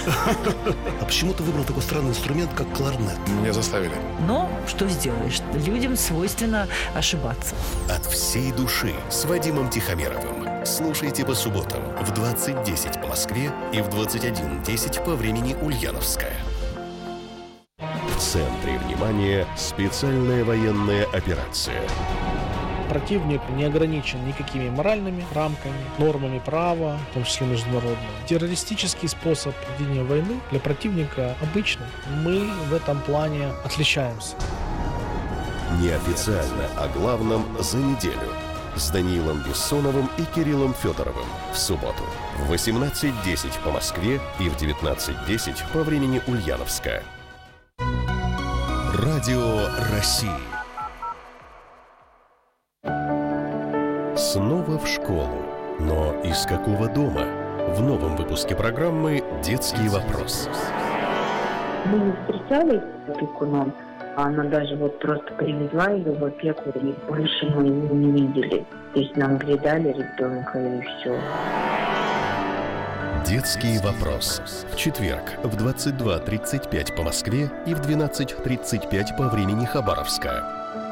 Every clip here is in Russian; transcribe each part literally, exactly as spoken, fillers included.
А почему ты выбрал такой странный инструмент, как кларнет? Меня заставили. Но что сделаешь? Людям свойственно ошибаться. От всей души с Вадимом Тихомировым. Слушайте по субботам в двадцать десять по Москве и в двадцать один десять по времени Ульяновская. В центре внимания специальная военная операция. Противник не ограничен никакими моральными рамками, нормами права, в том числе международного. Террористический способ ведения войны для противника обычный. Мы в этом плане отличаемся. Неофициально о главном за неделю. С Даниилом Бессоновым и Кириллом Федоровым. В субботу в восемнадцать десять по Москве и в девятнадцать десять по времени Ульяновская. Радио России. Снова в школу. Но из какого дома? В новом выпуске программы «Детский вопрос». Мы не встречались с опекуном, а она даже вот просто привезла ее в опеку, и больше мы его не видели. То есть нам передали ребенка, и все. «Детский вопрос». В четверг в двадцать два тридцать пять по Москве и в двенадцать тридцать пять по времени Хабаровска.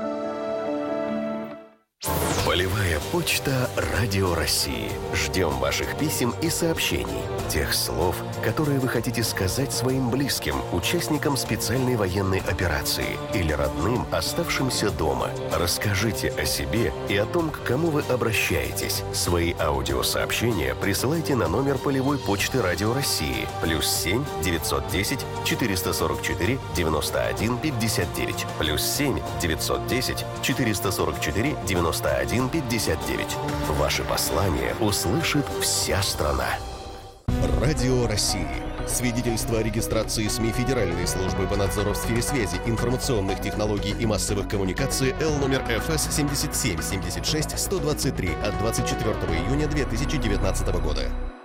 Полевая почта Радио России. Ждем ваших писем и сообщений. Тех слов, которые вы хотите сказать своим близким, участникам специальной военной операции или родным, оставшимся дома. Расскажите о себе и о том, к кому вы обращаетесь. Свои аудиосообщения присылайте на номер полевой почты Радио России. Плюс семь девятьсот десять четыреста сорок четыре девяносто один пятьдесят девять. Плюс семь девятьсот десять четыреста сорок четыре девяносто один пятьдесят девять. Ваши послания услышит вся страна. Радио России. Свидетельство о регистрации СМИ Федеральной службы по надзору в сфере связи, информационных технологий и массовых коммуникаций Л номер Ф С семьдесят семь семьдесят шесть сто двадцать три от двадцать четвёртого июня две тысячи девятнадцатого года.